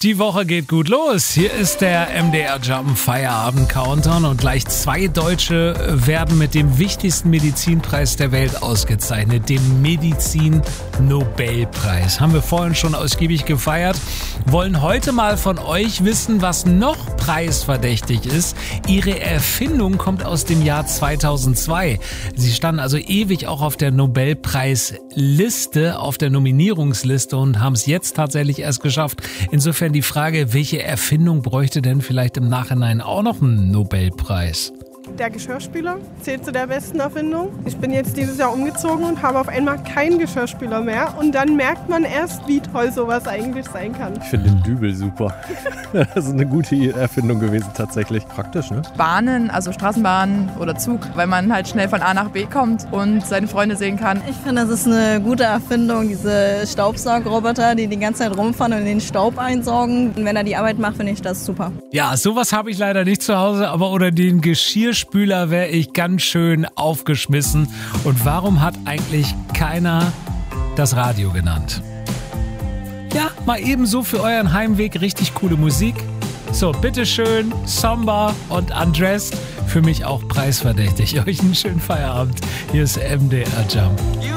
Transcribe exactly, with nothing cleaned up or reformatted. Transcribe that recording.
Die Woche geht gut los. Hier ist der M D R Jump Feierabend Countdown und gleich zwei Deutsche werden mit dem wichtigsten Medizinpreis der Welt ausgezeichnet, dem Medizin-Nobelpreis. Haben wir vorhin schon ausgiebig gefeiert. Wollen heute mal von euch wissen, was noch preisverdächtig ist. Ihre Erfindung kommt aus dem Jahr zweitausendzwei. Sie standen also ewig auch auf der Nobelpreisliste, auf der Nominierungsliste und haben es jetzt tatsächlich erst geschafft. Insofern die Frage, welche Erfindung bräuchte denn vielleicht im Nachhinein auch noch einen Nobelpreis? Der Geschirrspüler zählt zu der besten Erfindung. Ich bin jetzt dieses Jahr umgezogen und habe auf einmal keinen Geschirrspüler mehr. Und dann merkt man erst, wie toll sowas eigentlich sein kann. Ich finde den Dübel super. Das ist eine gute Erfindung gewesen tatsächlich. Praktisch, ne? Bahnen, also Straßenbahn oder Zug, weil man halt schnell von A nach B kommt und seine Freunde sehen kann. Ich finde, das ist eine gute Erfindung, diese Staubsaugroboter, die die ganze Zeit rumfahren und den Staub einsaugen. Und wenn er die Arbeit macht, finde ich das super. Ja, sowas habe ich leider nicht zu Hause, aber unter den Geschirrspüler wäre ich ganz schön aufgeschmissen. Und warum hat eigentlich keiner das Radio genannt? Ja, mal ebenso für euren Heimweg richtig coole Musik. So, bitteschön, Samba und Undressed. Für mich auch preisverdächtig. Euch einen schönen Feierabend. Hier ist M D R Jump.